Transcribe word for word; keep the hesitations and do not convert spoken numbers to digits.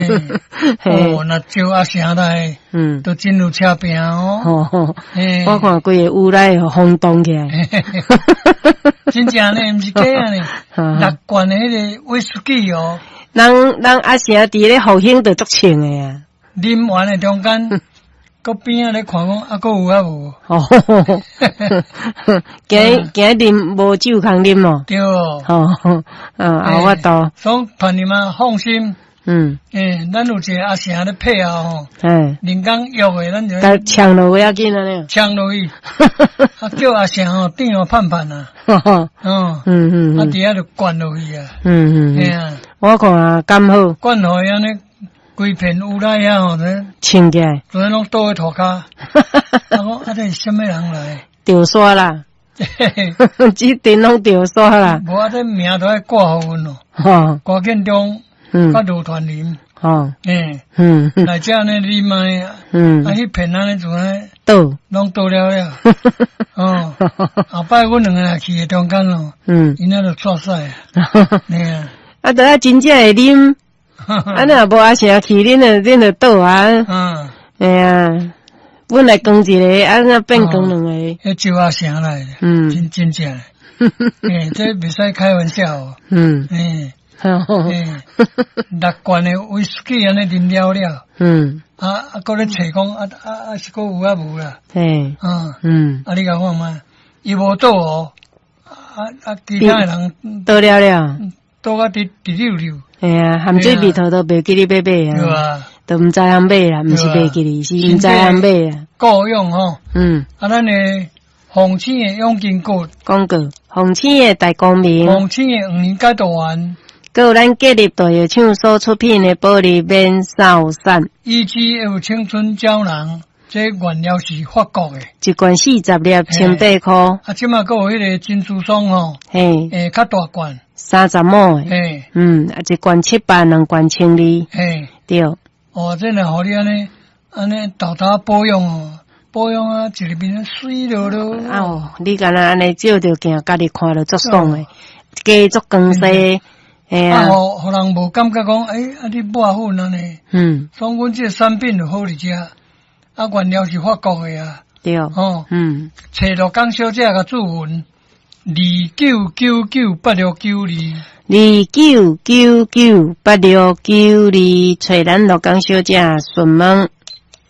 哦，那招阿成来，嗯，都真有车病哦。哦， 我看规个屋内轰动起来。 真正呢，毋是假呢，六罐的迄个威士忌哦。 人人阿成伫咧后兴就足清的啊。 啉完的中间，搁边仔咧看讲，啊，搁有啊无？哦， 今今啉无酒通啉哦。 对哦。 哦，嗯，啊，我都。 所以团你们放心。嗯。诶，咱有一个阿成咧配合吼。嗯。人工约的，咱就。 甲抢落要紧啊呢。 抢落去。啊，叫阿成吼，顶下盼盼啊。哦。嗯嗯。啊，底下就灌落去啊。嗯嗯。嘿啊。 我看啊，刚好。 灌落去安尼。规片有来呀，吼， 清起来， 昨天拢倒喺涂骹。啊，我啊，这是什么人来？ 掉刷啦，这阵拢掉刷啦。 无啊，这名都爱挂好阮咯。哈，挂建中，嗯，甲卢团林，哈，诶，嗯，来遮呢，你卖啊，嗯，啊，迄片安尼做呢，倒，拢倒了了。哦，后摆阮两个去中间咯，嗯，因那就错赛啊，嘿啊， 啊，都要真正会啉。啊，若无阿成去，恁就恁就倒啊。嗯，哎呀，本来讲一个，啊，那变讲两个。 迄就阿成来，嗯，真真正。诶，这袂使开玩笑哦。嗯，诶，诶，六罐的威士忌安尼啉了了。嗯，啊啊，搁咧找讲啊啊啊，是搁有啊无啦？嘿，啊，嗯，啊，你甲看嘛，伊无倒哦，啊啊，其他的人倒了了， 倒啊滴滴溜溜。 哎呀，含这鼻头都袂记哩买买啊，对啊，都毋知通买啦，毋是袂记哩，是毋知通买啊。 够用吼，嗯，啊，咱的红青的永金果广告，红青的大光明， 红青的五年解毒丸， 还有咱吉利大药厂所出品的保利免扫散， 以及有青春胶囊，这原料是法国的， 一罐四十粒，千八块。 啊，即马还有迄个珍珠霜吼，嘿，诶，较大罐。 三十毛诶，嗯，啊一罐七百，两罐千二，嘿，对。 哦，这呢，互你安尼安尼豆豆保养哦，保养啊，一入面水落落。 哦，你敢若安尼照着镜，家己看着足爽诶，加足光细，哎啊，互互人无感觉讲，诶，啊你抹粉安尼，嗯，所以阮这产品就好伫遮，啊原料是法国诶啊， 对，哦，嗯， 找到江小姐甲注文。二九九九八六九二， 二九九九八六九二，找咱罗江小姐询问。